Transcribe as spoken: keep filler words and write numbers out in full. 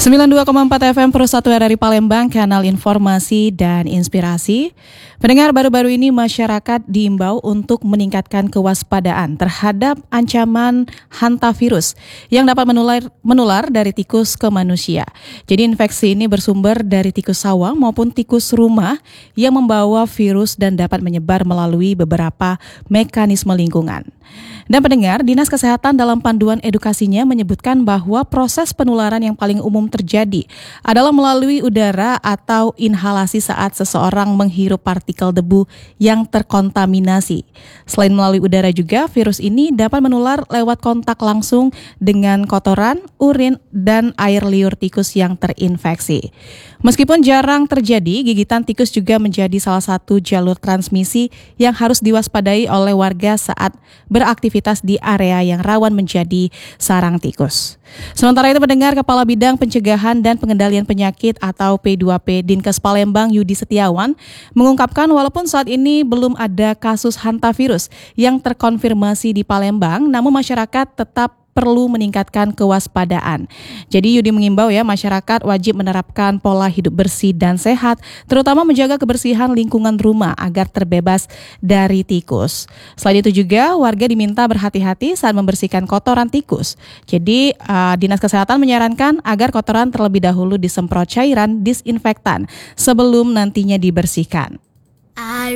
sembilan puluh dua koma empat F M Persatuan dari Palembang, kanal informasi dan inspirasi. Pendengar, baru-baru ini masyarakat diimbau untuk meningkatkan kewaspadaan terhadap ancaman hantavirus yang dapat menular, menular dari tikus ke manusia. Jadi infeksi ini bersumber dari tikus sawah maupun tikus rumah yang membawa virus dan dapat menyebar melalui beberapa mekanisme lingkungan. Dan pendengar, Dinas Kesehatan dalam panduan edukasinya menyebutkan bahwa proses penularan yang paling umum terjadi adalah melalui udara atau inhalasi saat seseorang menghirup partikel debu yang terkontaminasi. Selain melalui udara juga, virus ini dapat menular lewat kontak langsung dengan kotoran, urin, dan air liur tikus yang terinfeksi. Meskipun jarang terjadi, gigitan tikus juga menjadi salah satu jalur transmisi yang harus diwaspadai oleh warga saat beraktivitas di area yang rawan menjadi sarang tikus. Sementara itu, pendengar, Kepala Bidang Pencegahan dan Pengendalian Penyakit atau P dua P Dinkes Palembang Yudi Setiawan mengungkapkan walaupun saat ini belum ada kasus hantavirus yang terkonfirmasi di Palembang, namun masyarakat tetap perlu meningkatkan kewaspadaan. Jadi Yudi mengimbau ya, masyarakat wajib menerapkan pola hidup bersih dan sehat, terutama menjaga kebersihan lingkungan rumah agar terbebas dari tikus. Selain itu juga warga diminta berhati-hati saat membersihkan kotoran tikus. Jadi uh, Dinas Kesehatan menyarankan agar kotoran terlebih dahulu disemprot cairan disinfektan sebelum nantinya dibersihkan.